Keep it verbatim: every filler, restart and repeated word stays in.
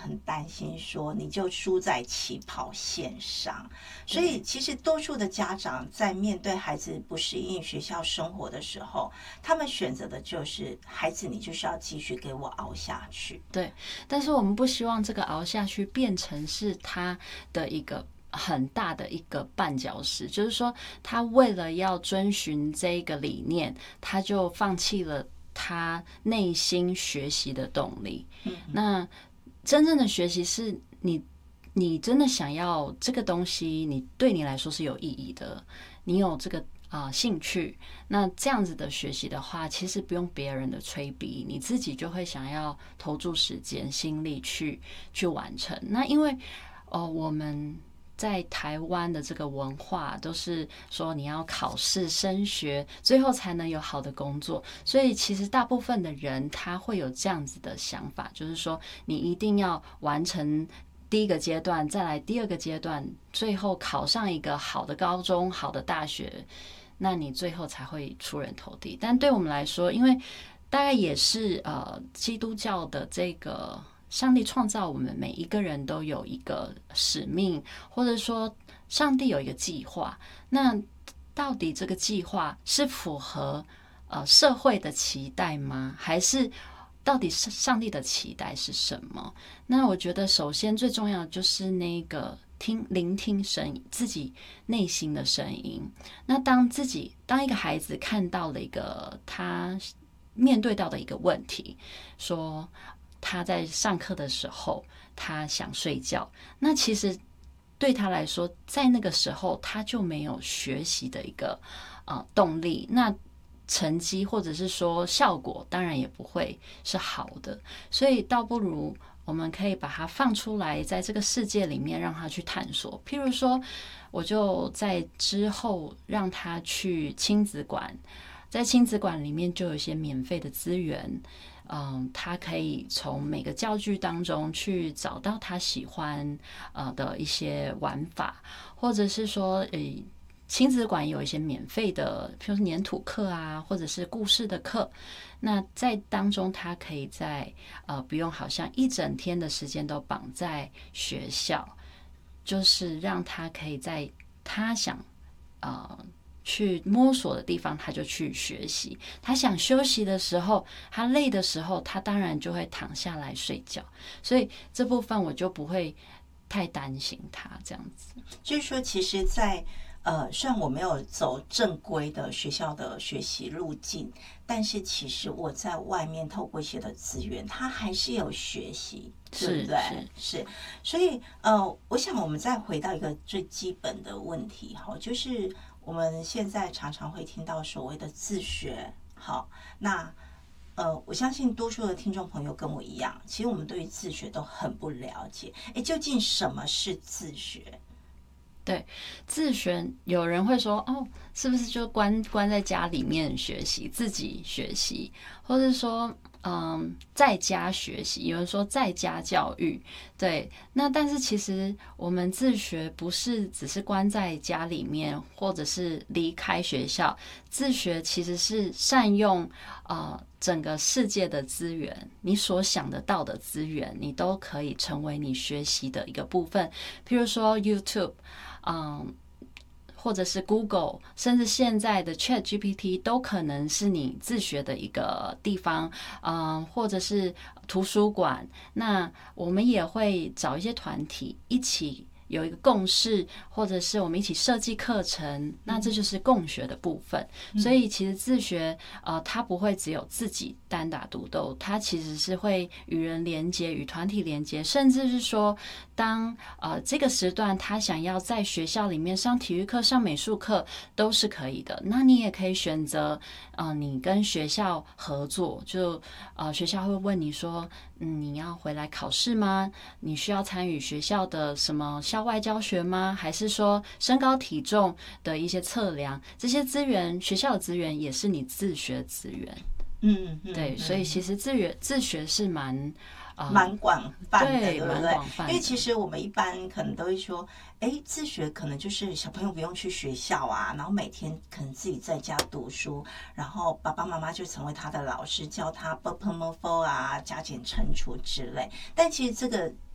很担心说你就输在起跑线上。所以其实多数的家长在面对孩子不适应学校生活的时候，他们选择的就是孩子你就是要继续给我熬下去。 对，但是我们不希望这个熬下去变成是他的一个很大的一个绊脚石，就是说他为了要遵循这个理念，他就放弃了他内心学习的动力。嗯、那真正的学习是你你真的想要这个东西，你对你来说是有意义的，你有这个啊、呃、兴趣，那这样子的学习的话，其实不用别人的催逼，你自己就会想要投注时间心力去去完成。那因为哦、呃、我们在台湾的这个文化都是说你要考试升学，最后才能有好的工作，所以其实大部分的人他会有这样子的想法，就是说你一定要完成第一个阶段，再来第二个阶段，最后考上一个好的高中、好的大学，那你最后才会出人头地。但对我们来说，因为大概也是呃基督教的这个上帝创造我们每一个人都有一个使命，或者说上帝有一个计划。那到底这个计划是符合呃社会的期待吗？还是到底是上帝的期待是什么？那我觉得首先最重要的就是那个听聆听声音，自己内心的声音。那当自己当一个孩子看到了一个他面对到的一个问题，说他在上课的时候他想睡觉，那其实对他来说在那个时候他就没有学习的一个呃动力，那成绩或者是说效果当然也不会是好的，所以倒不如我们可以把它放出来，在这个世界里面让他去探索。譬如说我就在之后让他去亲子馆，在亲子馆里面就有一些免费的资源，嗯，他可以从每个教具当中去找到他喜欢呃的一些玩法，或者是说诶亲子馆有一些免费的，譬如说黏土课啊，或者是故事的课。那在当中，他可以在呃不用好像一整天的时间都绑在学校，就是让他可以在他想呃去摸索的地方，他就去学习。他想休息的时候，他累的时候，他当然就会躺下来睡觉。所以这部分我就不会太担心他这样子。 就是说，其实在呃，虽然我没有走正规的学校的学习路径，但是其实我在外面透过一些的资源，它还是有学习，对不对？是，是所以呃，我想我们再回到一个最基本的问题哈，就是我们现在常常会听到所谓的自学，好，那呃，我相信多数的听众朋友跟我一样，其实我们对于自学都很不了解，哎，究竟什么是自学？ 对，自学有人会说哦，是不是就关关在家里面学习，自己学习，或者说嗯，在家学习，有人说在家教育。对，那但是其实我们自学不是只是关在家里面，或者是离开学校，自学其实是善用呃整个世界的资源，你所想得到的资源，你都可以成为你学习的一个部分。譬如说 YouTube。嗯，或者是 Google， 甚至现在的 Chat G P T 都可能是你自学的一个地方，嗯，或者是图书馆。那我们也会找一些团体一起有一个共识，或者是我们一起设计课程，那这就是共学的部分。嗯、所以其实自学，呃，它不会只有自己单打独斗，它其实是会与人连接、与团体连接，甚至是说，当呃这个时段他想要在学校里面上体育课、上美术课都是可以的。那你也可以选择，呃，你跟学校合作，就呃学校会问你说，嗯，你要回来考试吗？你需要参与学校的什么校外教学吗？还是说身高体重的一些测量？这些资源，学校的资源也是你自学资源。 嗯，嗯对，所以其实自学自学是蛮。 蛮、呃、广泛的， 对， 对不对？因为其实我们一般可能都会说，哎，自学可能就是小朋友不用去学校啊，然后每天可能自己在家读书，然后爸爸妈妈就成为他的老师，教他 b p m f 啊、加减乘除之类。但其实这个